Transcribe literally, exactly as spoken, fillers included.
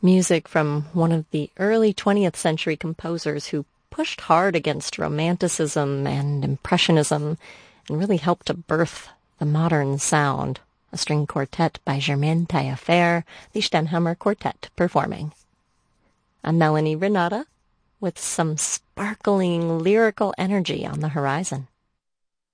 Music from one of the early twentieth century composers who pushed hard against Romanticism and Impressionism and really helped to birth the modern sound. A string quartet by Germaine Taillefer, the Stenhammer Quartet performing. I'm Melanie Renata with some sparkling lyrical energy on the horizon.